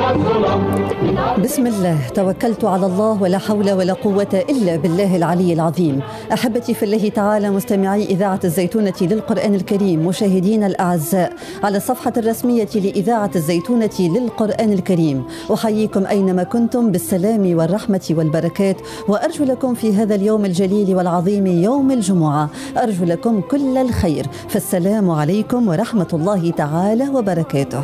بسم الله، توكلت على الله ولا حول ولا قوة إلا بالله العلي العظيم. أحبتي في الله تعالى، مستمعي إذاعة الزيتونة للقرآن الكريم، مشاهدين الأعزاء على الصفحة الرسمية لإذاعة الزيتونة للقرآن الكريم، أحييكم أينما كنتم بالسلام والرحمة والبركات، وأرجو لكم في هذا اليوم الجليل والعظيم يوم الجمعة أرجو لكم كل الخير، فالسلام عليكم ورحمة الله تعالى وبركاته.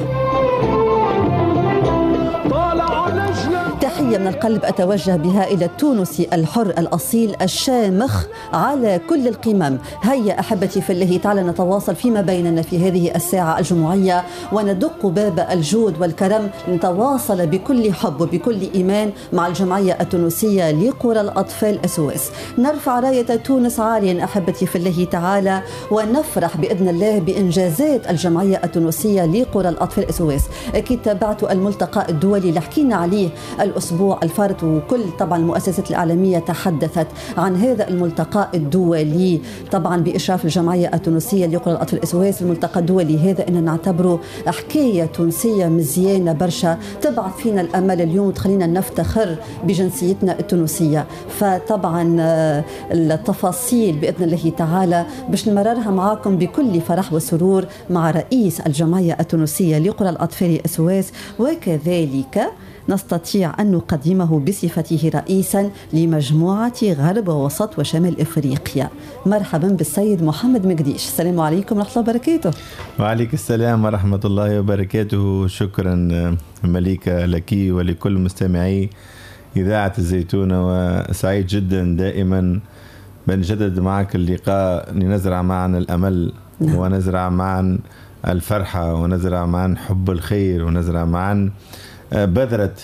تحية من القلب أتوجه بها إلى التونسي الحر الأصيل الشامخ على كل القمم. هيا أحبتي في الله تعالى نتواصل فيما بيننا في هذه الساعة الجمعية، وندق باب الجود والكرم، نتواصل بكل حب وبكل إيمان مع الجمعية التونسية لقرى الأطفال SOS. نرفع راية تونس عاليا أحبتي في الله تعالى، ونفرح بإذن الله بإنجازات الجمعية التونسية لقرى الأطفال SOS. أكيد تابعتوا الملتقى الدولي اللي حكينا عليه الأسبوع الفارط، وكل طبعا المؤسسات الإعلامية تحدثت عن هذا الملتقى الدولي طبعا بإشراف الجمعية التونسية لقرى الأطفال SOS. الملتقى الدولي هذا إن نعتبره حكاية تونسية مزيانة برشا، تبعث فينا الأمل اليوم وتخلينا نفتخر بجنسيتنا التونسية. فطبعا التفاصيل بإذن الله تعالى باش نمررها معاكم بكل فرح وسرور مع رئيس الجمعية التونسية لقرى الأطفال SOS، وكذلك نستطيع أن نقدمه بصفته رئيسا لمجموعة غرب ووسط وشمال إفريقيا. مرحبا بالسيد محمد مقديش. السلام عليكم ورحمة الله وبركاته. وعليك السلام ورحمة الله وبركاته. شكرا مليكة لك ولكل مستمعي إذاعة الزيتونة، وسعيد جدا دائما بنجدد معك اللقاء لنزرع معا الأمل، نعم. ونزرع معا الفرحة، ونزرع معا حب الخير، ونزرع معا بذرة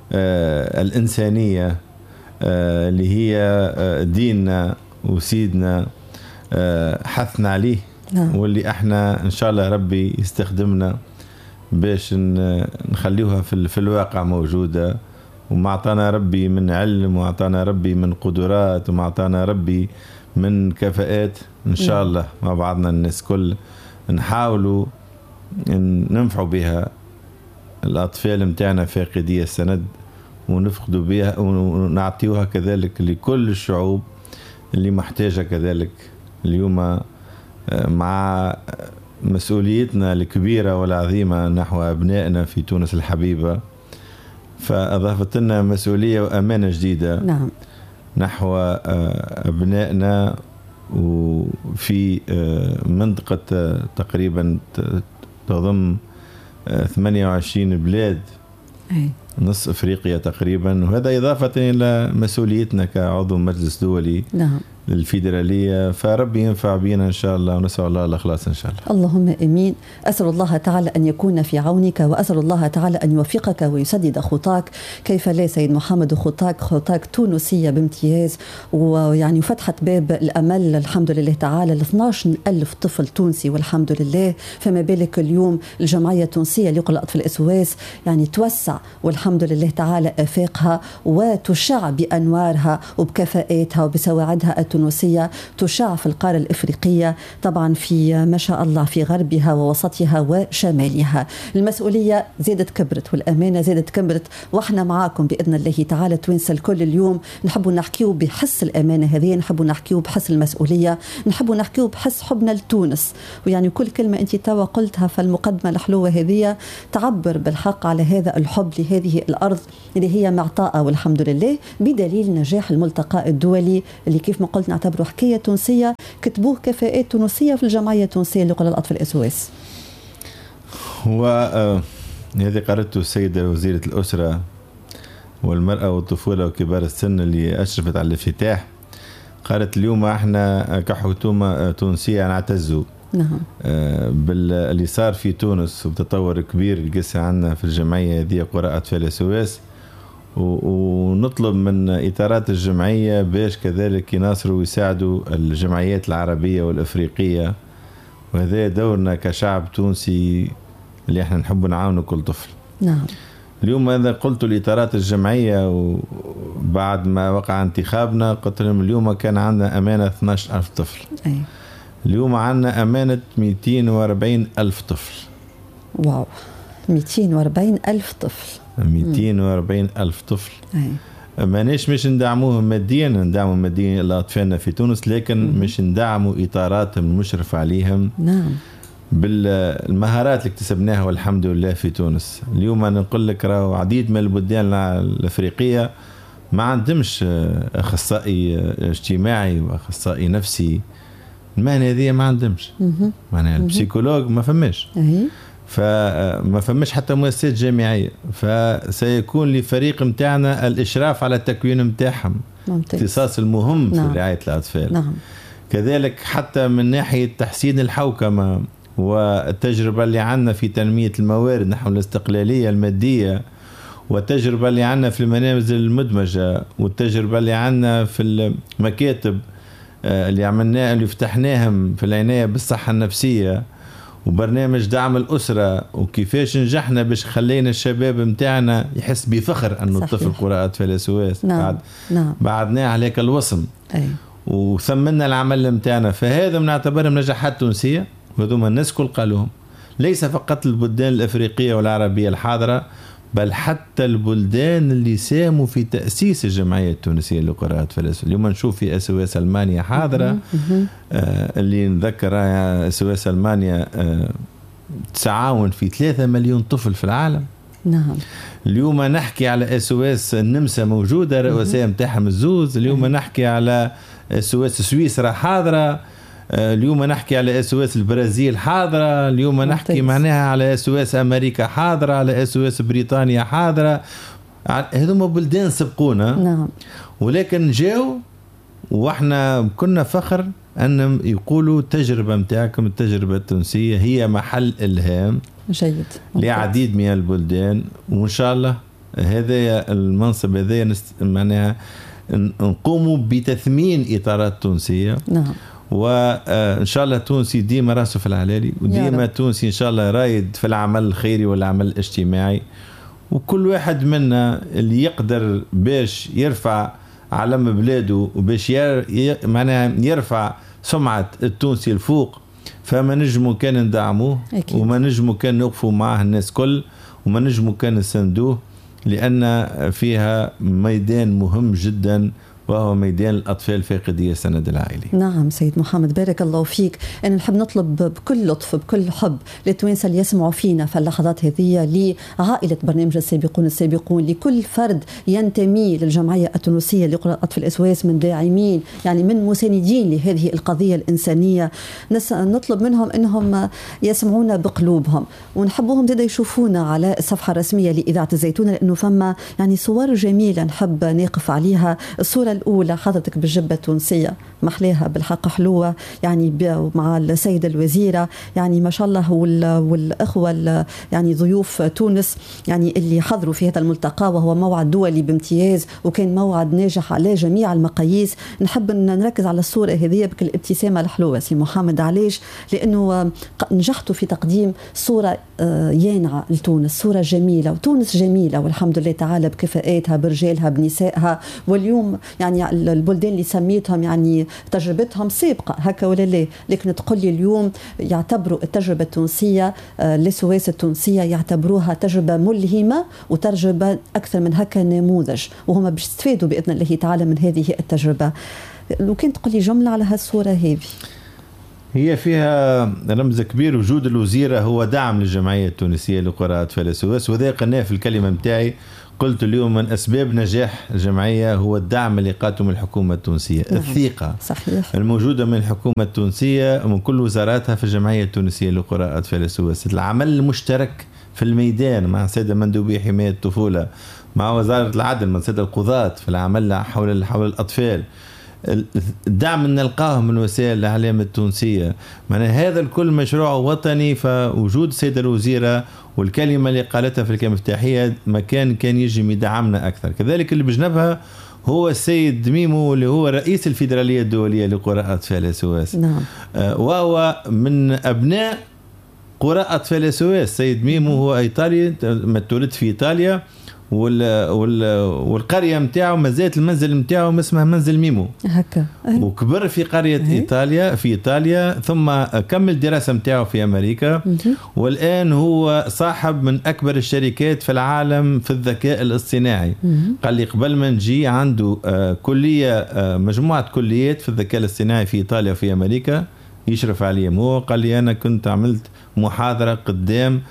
الإنسانية اللي هي ديننا وسيدنا حثنا عليه، واللي احنا إن شاء الله ربي يستخدمنا باش نخليوها في الواقع موجودة. ومعطانا ربي من علم، ومعطانا ربي من قدرات، ومعطانا ربي من كفاءات. إن شاء الله مع بعضنا الناس كل نحاولوا ننفعوا بها الأطفال متاعنا فاقدية السند، ونفقدوا بها ونعطيوها كذلك لكل الشعوب اللي محتاجة كذلك اليوم، مع مسؤوليتنا الكبيرة والعظيمة نحو أبنائنا في تونس الحبيبة. فأضافت لنا مسؤولية وأمانة جديدة، نعم. نحو أبنائنا، وفي منطقة تقريبا تضم 28 بلاد، نصف أفريقيا تقريبا، وهذا إضافة إلى مسؤوليتنا كعضو مجلس دولي، نعم. للفيدرالية. فربي ينفع بينا إن شاء الله، ونسأل الله الإخلاص إن شاء الله. اللهم آمين. أسأل الله تعالى أن يكون في عونك، وأسأل الله تعالى أن يوفقك ويسدد خطاك. كيف لا سيد محمد، خطاك تونسية بامتياز، ويعني فتحت باب الأمل الحمد لله تعالى ل 12,000 طفل تونسي والحمد لله. فما بالك اليوم الجمعية التونسية لقرى الأطفال SOS يعني توسع والحمد لله تعالى آفاقها، وتشع بأنوارها وبكفاءاتها وبسواعدها التونسية، تشع في القارة الإفريقية طبعا، في ما شاء الله في غربها ووسطها وشمالها. المسؤولية زادت كبرت والأمانة زادت كبرت، وإحنا معاكم بإذن الله تعالى توانسة الكل. اليوم نحبوا نحكيو بحس الأمانة هذه، نحبوا نحكيو بحس المسؤولية، نحبوا نحكيو بحس حبنا لتونس. ويعني كل كلمة أنت توا قلتها في المقدمة الحلوة هذه تعبر بالحق على هذا الحب لهذه الأرض اللي هي معطاءة والحمد لله، بدليل نجاح الملتقى الدولي اللي كيف ما قلت نعتبره حكاية تونسية، كتبوه كفاءات تونسية في الجمعية التونسية لقرى الأطفال SOS. هذه قرأته السيدة وزيرة الأسرة والمرأة والطفولة وكبار السن اللي أشرفت على الافتتاح. قالت اليوم احنا كحكومة تونسية نعتزوا، نعم، باللي صار في تونس وبتطور كبير اللي عندنا في الجمعية هذه قرى أطفال SOS، ونطلب من إطارات الجمعية باش كذلك يناصروا ويساعدوا الجمعيات العربية والأفريقية. وهذا دورنا كشعب تونسي اللي احنا نحب نعاون كل طفل، نعم. اليوم هذا قلت لإطارات الجمعية، وبعد ما وقع انتخابنا قلت لهم اليوم كان عندنا أمانة 12,000 طفل، أي. اليوم عندنا أمانة 240,000 طفل. واو. 240 ألف طفل. 240 ألف طفل. ماناش مش ندعموهم ماديا، ندعموا ماديا لأطفالنا في تونس، لكن مش ندعموا إطاراتهم المشرف عليهم. نعم. بالمهارات اللي اكتسبناها والحمد لله في تونس. اليوم أنا نقول لك راهو عديد من البلدان الأفريقية ما عندهمش أخصائي اجتماعي وأخصائي نفسي، المهنة هذه ما عندهمش. معناها البسيكولوج ما فماش، فما فماش حتى مؤسسات جامعية. فسيكون لفريق متاعنا الإشراف على التكوين متاعهم، اختصاص المهم في رعاية الأطفال. نعم. كذلك حتى من ناحية تحسين الحوكمة والتجربة اللي عندنا في تنمية الموارد نحو الاستقلالية المادية، والتجربة اللي عندنا في المنازل المدمجة، والتجربة اللي عندنا في المكاتب اللي عملناها اللي فتحناهم في العناية بالصحة النفسية، وبرنامج دعم الأسرة، وكيفاش نجحنا باش خلينا الشباب متاعنا يحس بفخر أنه الطفل قراءة فلسواس. نعم. بعدنا عليك الوصم. وثمنا العمل متاعنا. فهذا نعتبرهم نجاحات تونسية، وهذوما الناس كل قالوهم، ليس فقط البلدان الأفريقية والعربية الحاضرة، بل حتى البلدان اللي ساهموا في تأسيس الجمعية التونسية لقراءة فلسفة. اليوم نشوف في SOS ألمانيا حاضرة، اللي نذكر SOS ألمانيا تعاون في 3 مليون طفل في العالم. نعم. اليوم نحكي على SOS النمسا موجودة، رؤساء متاعهم الزوز. اليوم نحكي على SOS سويسرا حاضرة. اليوم نحكي على SOS البرازيل حاضرة. اليوم نحكي معناها على SOS أمريكا حاضرة، على SOS بريطانيا حاضرة. هذوما بلدان سبقونا. نعم. ولكن جاو واحنا كنا فخر أن يقولوا التجربة متاعكم، التجربة التونسية هي محل إلهام جيد لعديد من البلدان. وإن شاء الله هذا المنصب هذا معناها نقوموا بتثمين إطارات تونسية. نعم. وإن شاء الله تونسي ديما راسه في العلالي، وديما تونسي إن شاء الله رايد في العمل الخيري والعمل الاجتماعي. وكل واحد منا اللي يقدر باش يرفع علم بلاده وباش معناها يرفع سمعة التونسي الفوق، فما نجمو كان ندعموه، وما نجمو كان نوقفوا معه الناس كل، وما نجمو كان نسندوه، لأن فيها ميدان مهم جدا، وهو ميدان الأطفال فاقدي السند العائلي. نعم سيد محمد، بارك الله فيك. أنا نحب نطلب بكل لطف بكل حب للتوانسة اللي يسمعوا فينا في اللحظات هذه، لعائلة برنامج السابقون، لكل فرد ينتمي للجمعية التونسية لقراءة أطفال الأسواس من داعمين، يعني من مساندين لهذه القضية الإنسانية. نطلب منهم أنهم يسمعونا بقلوبهم، ونحبهم زاد يشوفونا على الصفحة الرسمية لإذاعة الزيتون، لأنه فما يعني صور جميلة نحب نقف عليها. الصورة الأولى حضرتك بالجبة التونسية، محلاها بالحق حلوة، يعني مع السيدة الوزيرة، يعني ما شاء الله، والأخوة يعني ضيوف تونس يعني اللي حضروا في هذا الملتقى، وهو موعد دولي بامتياز، وكان موعد ناجح على جميع المقاييس. نحب نركز على الصورة هذه بكل الابتسامة الحلوة سي محمد. علاش؟ لأنه نجحتوا في تقديم صورة يانعة لتونس، صورة جميلة، وتونس جميلة والحمد لله تعالى بكفاءاتها، برجالها، بنسائها. واليوم يعني البلدان اللي سميتهم يعني تجربتهم سابقة هكا ولا لا، لكن تقول لي اليوم يعتبروا التجربة التونسية لسواس التونسية يعتبروها تجربة ملهمة، وتجربة أكثر من هكا نموذج، وهم باش يستفادوا بإذن الله تعالى من هذه التجربة. لو كنت تقول لي جملة على هالصورة هذه. هي فيها رمز كبير، وجود الوزيرة هو دعم للجمعية التونسية لقراءة فلسواس، وذا قلناه في الكلمة متاعي. قلت اليوم من أسباب نجاح الجمعية هو الدعم اللي قاتم الحكومة التونسية. نعم. الثقة صحيح. الموجودة من الحكومة التونسية ومن كل وزاراتها في الجمعية التونسية لقراءة فلسواس. العمل المشترك في الميدان مع السيدة مندوبية حماية الطفولة، مع وزارة العدل، مع السيدة القضاة في العمل حول الأطفال. الدعم نلقاه من وسائل الإعلام التونسية. من هذا الكل مشروع وطني، فوجود السيدة الوزيرة والكلمة اللي قالتها في الكلمة المفتاحية مكان كان يجي يدعمنا أكثر. كذلك اللي بجنبها هو السيد ميمو اللي هو رئيس الفيدرالية الدولية لقراءة فلسواس. نعم. وهو من أبناء قراءة فلسواس. سيد ميمو هو إيطالي، تولد في إيطاليا، والقريه نتاعو مازالت المنزل نتاعو اسمه منزل ميمو هكا. وكبر في قريه ايطاليا ثم كمل دراسه نتاعو في امريكا. والان هو صاحب من اكبر الشركات في العالم في الذكاء الاصطناعي. قال لي قبل ما نجي عنده كليه مجموعه كليات في الذكاء الاصطناعي في ايطاليا وفي امريكا يشرف عليهم. هو قال لي انا كنت عملت محاضره قدام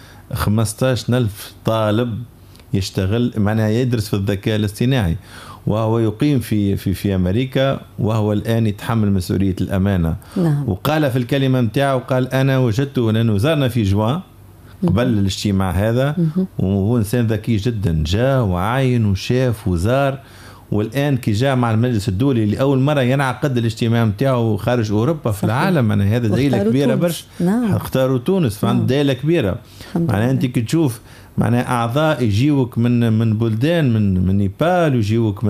15,000 طالب يشتغل معناها يدرس في الذكاء الاصطناعي، وهو يقيم في أمريكا، وهو الآن يتحمل مسؤولية الأمانة. نعم. وقال في الكلمة متاعه قال أنا وجدت لأنه زارنا في جوان قبل الاجتماع هذا، وهو إنسان ذكي جدا، جاء وعاين وشاف وزار، والآن كي جاء مع المجلس الدولي لأول مرة ينعقد الاجتماع متاعه خارج أوروبا في العالم. أنا هذا دليل كبيرة برشا. نعم. اختاروا تونس فعند دليل كبيرة. معناها أنت كي تشوف معناها أعضاء يجيوك من بلدان من نيبال، ويجيوك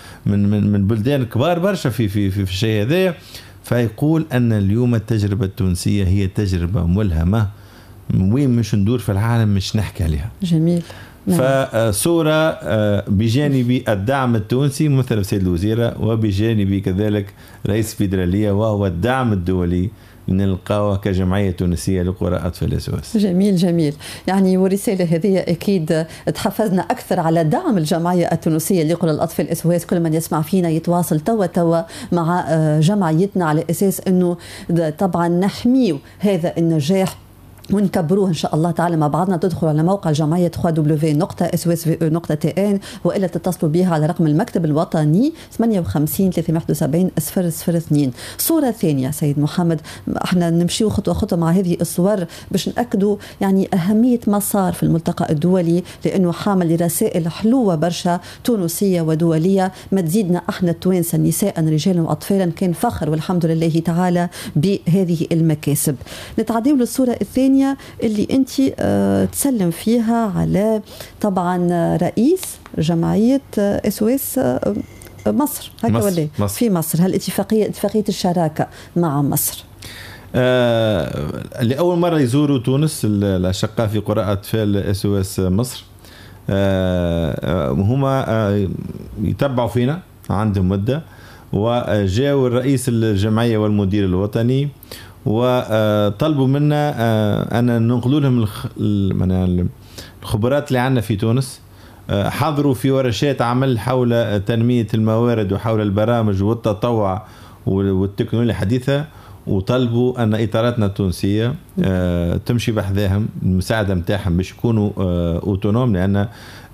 من بلدان كبار برشا في الشيء هذا، فيقول أن اليوم التجربة التونسية هي تجربة ملهمة، وين مش ندور في العالم مش نحكي عليها. جميل. نعم. فصورة بجانب الدعم التونسي ممثل السيد الوزير، وبجانب كذلك رئيس الفيدرالية، وهو الدعم الدولي نلقاوه كجمعية تونسية لقراء أطفال SOS. جميل جميل. يعني والرسالة هذه أكيد تحفزنا أكثر على دعم الجمعية التونسية لقراء الأطفال SOS. كل من يسمع فينا يتواصل توا مع جمعيتنا على أساس أنه طبعا نحميه هذا النجاح ونكبروه إن شاء الله تعالى مع بعضنا. تدخلوا على موقع الجمعية www.swsve.tn، وإلا تتصلوا بها على رقم المكتب الوطني 58 371 002. صورة ثانية سيد محمد، احنا نمشي خطوة خطوة مع هذه الصور باش نأكدوا يعني أهمية مسار في الملتقى الدولي، لأنه حامل لرسائل حلوة برشا تونسية ودولية ما تزيدنا احنا التوانسة نساء رجالا وأطفالا. كان فخر والحمد لله تعالى بهذه المكاسب. نتعديوا للصورة الثانية اللي انت تسلم فيها على طبعا رئيس جمعية SOS مصر، هكا ولا في مصر، اتفاقية الشراكة مع مصر. لأول مرة يزوروا تونس الأشقاء في قراءة أطفال SOS مصر. هما يتبعوا فينا عندهم مدة، وجاءوا الرئيس الجمعية والمدير الوطني وطلبوا منا أن ننقلوا لهم الخبرات اللي عندنا في تونس. حضروا في ورشات عمل حول تنمية الموارد وحول البرامج والتطوع والتكنولوجيا الحديثة، وطلبوا أن إطاراتنا التونسية تمشي بحذاهم المساعدة متاعهم باش يكونوا أوتونوم، لأن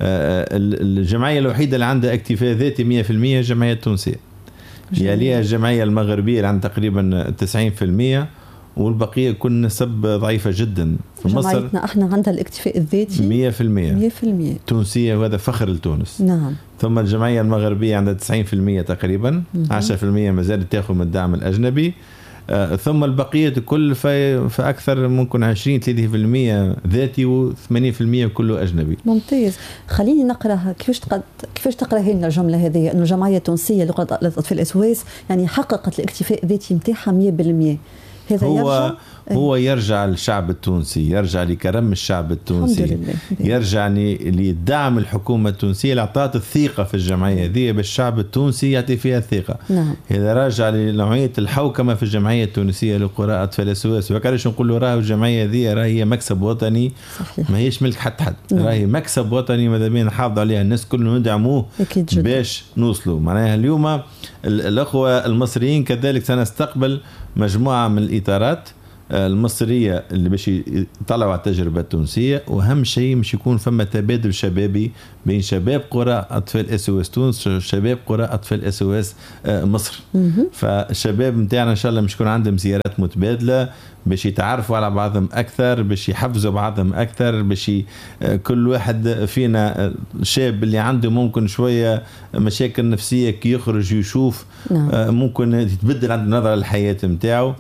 الجمعية الوحيدة اللي عندها اكتفاء ذاتي 100% الجمعية التونسية. يليها الجمعية المغربية اللي عندها تقريبا 90%، والبقية كل نسب ضعيفة جدا. في مصر جمعيتنا احنا عندها الاكتفاء الذاتي 100% تونسية، وهذا فخر لتونس. نعم. ثم الجمعية المغربية عندها 90% تقريبا، 10% ما زالت تاخذ من الدعم الأجنبي. ثم البقية كل في أكثر ممكن 20-30% ذاتي و80% كله أجنبي. ممتاز. خليني نقرأها كيفاش تقرأ لنا الجملة هذه، إنه الجمعية التونسية لقراء الأطفال SOS يعني حققت الاكتفاء الذاتي متاعها 100%. هذا هو يرجع للشعب التونسي، يرجع لكرم الشعب التونسي، يرجع لدعم الحكومة التونسية اللي أعطت الثقة في الجمعية هذه باش الشعب التونسي يعطي فيها الثقة. نعم. هذا راجع لنوعية الحوكمة في الجمعية التونسية لقراء أطفال SOS. وكانش نقول راهي الجمعية هذه راهي مكسب وطني. صحيح. ما هيش ملك حد. نعم. راهي مكسب وطني ماذا بينا نحافظ عليها، الناس كلهم ندعموه باش نوصلوا. معناها اليوم الأخوة المصريين كذلك سنستقبل مجموعة من الإطارات المصرية اللي باش يطلعوا على التجربة التونسية، وأهم شيء مش يكون فما تبادل شبابي بين شباب قراء أطفال SOS تونس وشباب قراء أطفال SOS مصر. فالشباب متاعنا إن شاء الله مش يكون عندهم زيارات متبادلة باش يتعرفوا على بعضهم أكثر، باش يحفزوا بعضهم أكثر، باش كل واحد فينا شاب اللي عنده ممكن شوية مشاكل نفسية كي يخرج يشوف ممكن يتبدل عنده نظرة للحياة متاعه.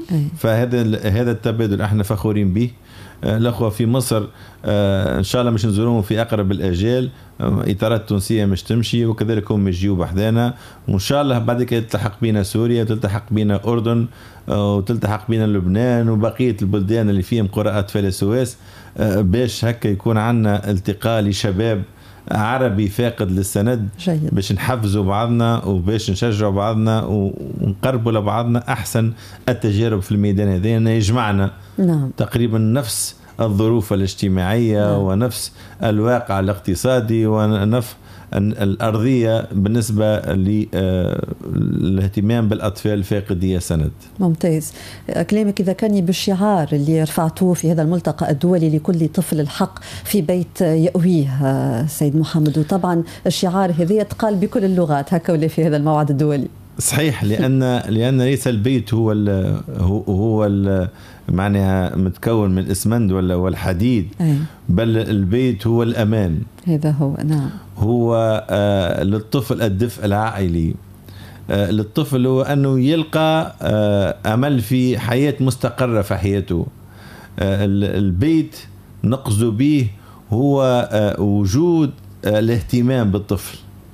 فهذا التبادل احنا فخورين به. الأخوة في مصر إن شاء الله مش نزورهم في أقرب الأجال، إطارات تونسية مش تمشي، وكذلك هم يجيوا بحذانا، وإن شاء الله بعد كده تلتحق بينا سوريا وتلتحق بينا أردن وتلتحق بينا لبنان وبقية البلدان اللي فيهم قراءة أطفال SOS، باش هكا يكون عنا التقاء لشباب عربي فاقد للسند جيد. باش نحفزوا بعضنا وباش نشجعوا بعضنا ونقربوا لبعضنا أحسن التجارب في الميدان هذا يجمعنا. نعم. تقريبا نفس الظروف الاجتماعية ونفس الواقع الاقتصادي ونفس الأرضية بالنسبة للاهتمام بالأطفال فاقدي السند. ممتاز. كلامك إذا كان بالشعار اللي رفعتوه في هذا الملتقى الدولي لكل طفل الحق في بيت يأويه سيد محمد، وطبعا الشعار هذا يتقال بكل اللغات هكا ولا في هذا الموعد الدولي؟ صحيح، لأن ليس البيت هو معناها متكون من الإسمنت والحديد، بل البيت هو الأمان. هذا هو. نعم. هو للطفل الدفء العائلي، للطفل هو أنه يلقى أمل في حياة مستقرة في حياته. البيت نقصد به هو وجود الاهتمام بالطفل،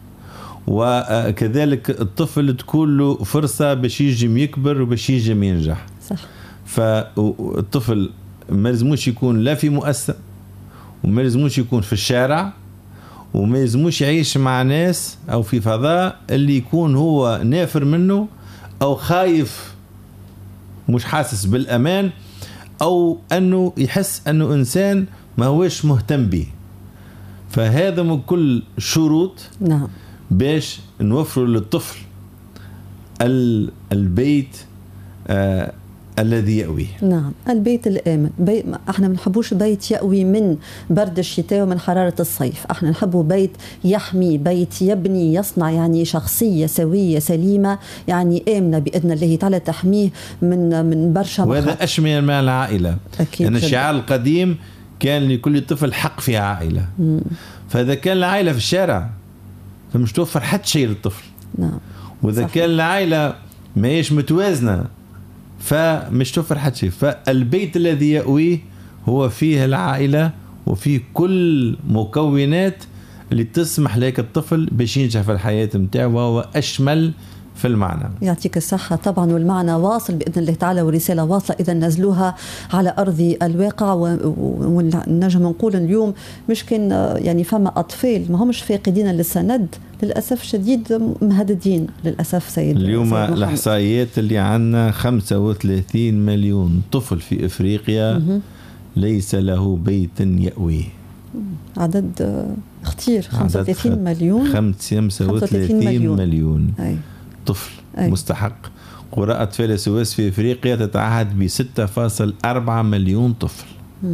وكذلك الطفل تكون له فرصة باش يجم يكبر وباش يجم ينجح. صح. فالطفل ما لازموش يكون لا في مؤسسة، وما لازموش يكون في الشارع، وما لازموش يعيش مع ناس أو في فضاء اللي يكون هو نافر منه أو خايف مش حاسس بالأمان، أو أنه يحس أنه إنسان ما هوش مهتم به. فهذا من كل شروط. نعم. باش نوفر للطفل البيت الذي يأويه. نعم، البيت الآمن. احنا ما نحبوش بيت يأوي من برد الشتاء ومن حرارة الصيف، احنا نحبه بيت يحمي، بيت يبني يصنع يعني شخصية سوية سليمة يعني آمنة بإذن الله تعالى تحميه من برشا مخاطر. وهذا أشمل مع العائلة. أكيد. يعني الشعار القديم كان لكل طفل حق في عائلة. فإذا كان العائلة في الشارع فمش توفر حتى شيء للطفل. نعم. وإذا صحيح. كان العائلة ما هيش متوازنة فمش توفر حتى شيء. فالبيت الذي يأويه هو فيه العائلة وفيه كل مكونات اللي تسمح لك الطفل باش ينجح في الحياة متاعه، وهو أشمل في المعنى. يعطيك الصحة طبعا، والمعنى واصل بإذن الله تعالى، والرسالة واصلة إذا نزلوها على أرض الواقع. ونجم نقول اليوم مش كان يعني فما أطفال ما همش فاقدين للسند للأسف شديد، مهددين للأسف. سيد اليوم الإحصائيات اللي عنا 35 مليون طفل في إفريقيا ليس له بيت يأويه. عدد خطير. 35 مليون. 35 مليون. أي. طفل. أي. مستحق. قرى أطفال سواس في إفريقيا تتعهد ب 6.4 مليون طفل.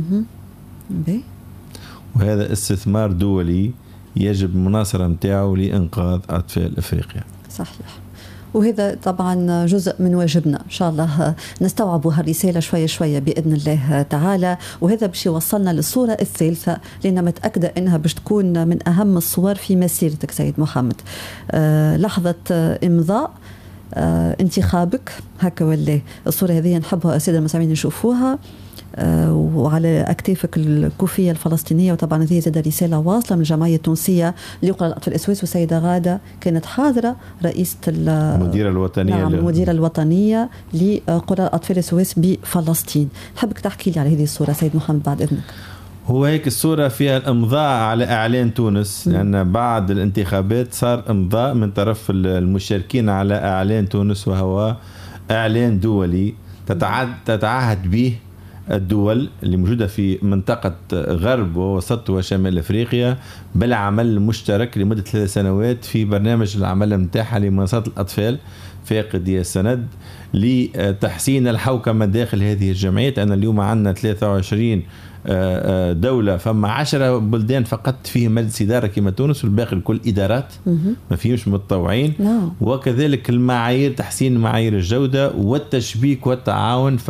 وهذا استثمار دولي يجب المناصرة متاعه لإنقاذ أطفال إفريقيا. صحيح. وهذا طبعا جزء من واجبنا إن شاء الله نستوعب هالرسالة شوية شوية بإذن الله تعالى. وهذا باش يوصلنا للصورة الثالثة لأن متأكدة أنها باش تكون من أهم الصور في مسيرتك سيد محمد. لحظة إمضاء انتخابك هكا ولا الصورة هذه نحبها السادة المستمعين يشوفوها، وعلى أكتافك الكوفية الفلسطينية. وطبعا هذه زاد رسالة واصلة من الجمعية التونسية لقرى الأطفال الأسواس، والسيدة غادة كانت حاضرة رئيسة المديرة الوطنية. نعم، المديرة الوطنية لقرى الأطفال الأسواس بفلسطين. حبك تحكي لي على هذه الصورة سيد محمد بعد إذنك. هو هيك الصورة فيها الإمضاء على إعلان تونس، لأن يعني بعد الانتخابات صار إمضاء من طرف المشاركين على إعلان تونس، وهو إعلان دولي تتعهد به الدول اللي موجودة في منطقة غرب ووسط وشمال أفريقيا بالعمل المشترك لمدة 3 سنوات في برنامج العمل متاعها لمنصات الأطفال فاقدي السند لتحسين الحوكمة داخل هذه الجمعيات. أنا اليوم عندنا 23 دولة، فما 10 بلدان فقط فيه مجلس إدارة كما تونس، والباقي الكل إدارات ما فيهمش متطوعين. وكذلك المعايير، تحسين معايير الجودة والتشبيك والتعاون.